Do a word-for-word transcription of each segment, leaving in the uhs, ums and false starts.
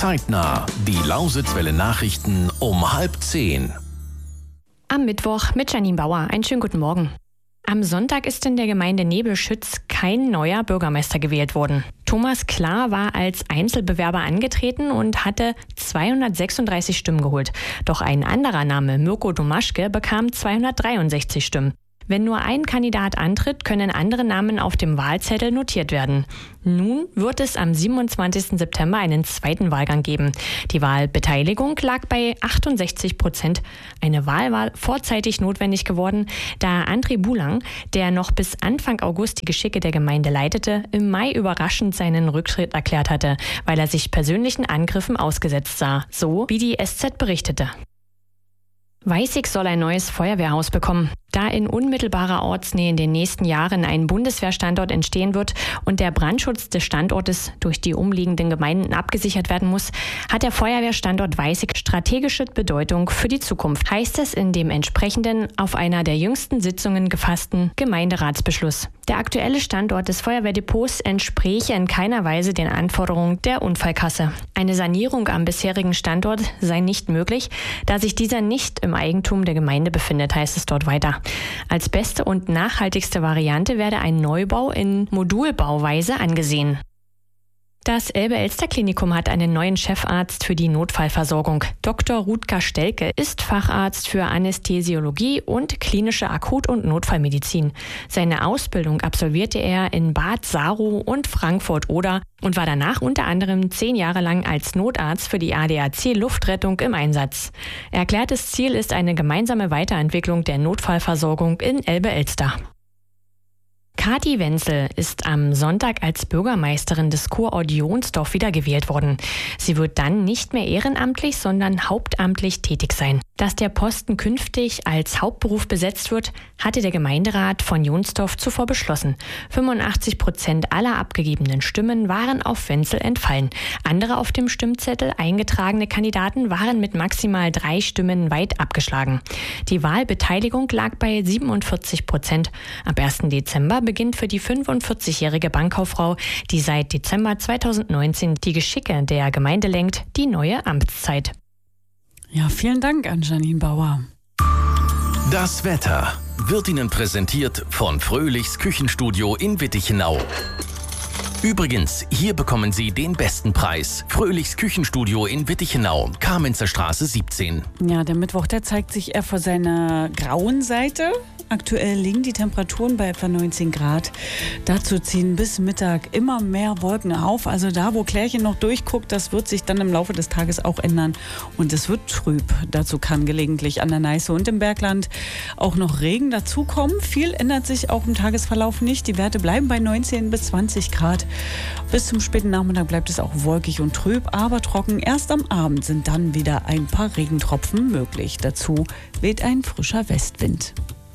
Zeitnah, die Lausitzwelle Nachrichten um halb zehn. Am Mittwoch mit Janine Bauer. Einen schönen guten Morgen. Am Sonntag ist in der Gemeinde Nebelschütz kein neuer Bürgermeister gewählt worden. Thomas Klar war als Einzelbewerber angetreten und hatte zweihundertsechsunddreißig Stimmen geholt. Doch ein anderer Name, Mirko Domaschke, bekam zweihundertdreiundsechzig Stimmen. Wenn nur ein Kandidat antritt, können andere Namen auf dem Wahlzettel notiert werden. Nun wird es am siebenundzwanzigsten September einen zweiten Wahlgang geben. Die Wahlbeteiligung lag bei achtundsechzig Prozent. Eine Wahl war vorzeitig notwendig geworden, da André Bulang, der noch bis Anfang August die Geschicke der Gemeinde leitete, im Mai überraschend seinen Rücktritt erklärt hatte, weil er sich persönlichen Angriffen ausgesetzt sah, so wie die S Z berichtete. Weißig soll ein neues Feuerwehrhaus bekommen. Da in unmittelbarer Ortsnähe in den nächsten Jahren ein Bundeswehrstandort entstehen wird und der Brandschutz des Standortes durch die umliegenden Gemeinden abgesichert werden muss, hat der Feuerwehrstandort Weißig strategische Bedeutung für die Zukunft, heißt es in dem entsprechenden auf einer der jüngsten Sitzungen gefassten Gemeinderatsbeschluss. Der aktuelle Standort des Feuerwehrdepots entspräche in keiner Weise den Anforderungen der Unfallkasse. Eine Sanierung am bisherigen Standort sei nicht möglich, da sich dieser nicht im Eigentum der Gemeinde befindet, heißt es dort weiter. Als beste und nachhaltigste Variante werde ein Neubau in Modulbauweise angesehen. Das Elbe-Elster-Klinikum hat einen neuen Chefarzt für die Notfallversorgung. Doktor Rutger Stelke ist Facharzt für Anästhesiologie und klinische Akut- und Notfallmedizin. Seine Ausbildung absolvierte er in Bad Saro und Frankfurt-Oder und war danach unter anderem zehn Jahre lang als Notarzt für die A D A C Luftrettung im Einsatz. Erklärtes Ziel ist eine gemeinsame Weiterentwicklung der Notfallversorgung in Elbe-Elster. Kathi Wenzel ist am Sonntag als Bürgermeisterin des Kurort Jonsdorf wiedergewählt worden. Sie wird dann nicht mehr ehrenamtlich, sondern hauptamtlich tätig sein. Dass der Posten künftig als Hauptberuf besetzt wird, hatte der Gemeinderat von Jonsdorf zuvor beschlossen. fünfundachtzig Prozent aller abgegebenen Stimmen waren auf Wenzel entfallen. Andere auf dem Stimmzettel eingetragene Kandidaten waren mit maximal drei Stimmen weit abgeschlagen. Die Wahlbeteiligung lag bei siebenundvierzig Prozent. Am ersten Dezember beginnt für die fünfundvierzigjährige Bankkauffrau, die seit Dezember zweitausendneunzehn die Geschicke der Gemeinde lenkt, die neue Amtszeit. Ja, vielen Dank an Janine Bauer. Das Wetter wird Ihnen präsentiert von Fröhlichs Küchenstudio in Wittichenau. Übrigens, hier bekommen Sie den besten Preis. Fröhlichs Küchenstudio in Wittichenau, Kamenzer Straße siebzehn. Ja, der Mittwoch, der zeigt sich eher vor seiner grauen Seite. Aktuell liegen die Temperaturen bei etwa neunzehn Grad. Dazu ziehen bis Mittag immer mehr Wolken auf. Also da, wo Klärchen noch durchguckt, das wird sich dann im Laufe des Tages auch ändern. Und es wird trüb. Dazu kann gelegentlich an der Neiße und im Bergland auch noch Regen dazukommen. Viel ändert sich auch im Tagesverlauf nicht. Die Werte bleiben bei neunzehn bis zwanzig Grad. Bis zum späten Nachmittag bleibt es auch wolkig und trüb, aber trocken. Erst am Abend sind dann wieder ein paar Regentropfen möglich. Dazu weht ein frischer Westwind.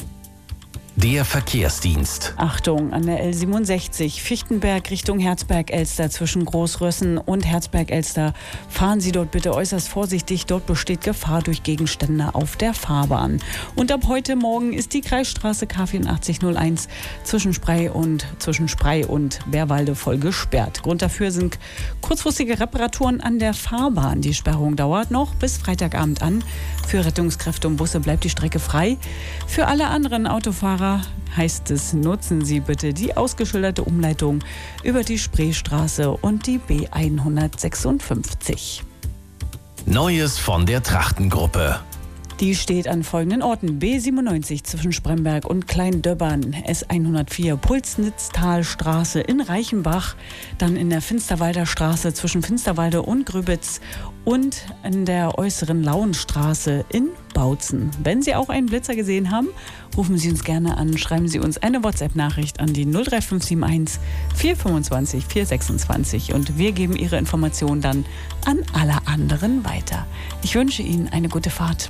Der Verkehrsdienst. Achtung, an der L siebenundsechzig Fichtenberg Richtung Herzberg-Elster zwischen Großrössen und Herzberg-Elster. Fahren Sie dort bitte äußerst vorsichtig. Dort besteht Gefahr durch Gegenstände auf der Fahrbahn. Und ab heute Morgen ist die Kreisstraße K vierundachtzig null eins zwischen Sprey und, zwischen Sprey und Bärwalde voll gesperrt. Grund dafür sind kurzfristige Reparaturen an der Fahrbahn. Die Sperrung dauert noch bis Freitagabend an. Für Rettungskräfte und Busse bleibt die Strecke frei. Für alle anderen Autofahrer heißt es, nutzen Sie bitte die ausgeschilderte Umleitung über die Spreestraße und die B hundertsechsundfünfzig. Neues von der Trachtengruppe. Die steht an folgenden Orten: B siebenundneunzig zwischen Spremberg und Kleindöbbern, S hundertvier Pulsnitztalstraße in Reichenbach, dann in der Finsterwalder Straße zwischen Finsterwalde und Grübitz und in der äußeren Lauenstraße in Bautzen. Wenn Sie auch einen Blitzer gesehen haben, rufen Sie uns gerne an, schreiben Sie uns eine WhatsApp-Nachricht an die null drei fünf sieben eins vier fünfundzwanzig vier sechsundzwanzig und wir geben Ihre Informationen dann an alle anderen weiter. Ich wünsche Ihnen eine gute Fahrt.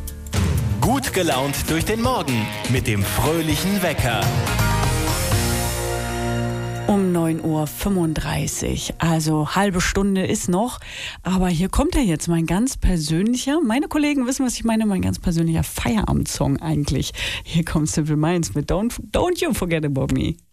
Gut gelaunt durch den Morgen mit dem fröhlichen Wecker. Um neun Uhr fünfunddreißig, also halbe Stunde ist noch, aber hier kommt er jetzt, mein ganz persönlicher, meine Kollegen wissen, was ich meine, mein ganz persönlicher Feierabendsong eigentlich. Hier kommt Simple Minds mit Don't, Don't You Forget About Me.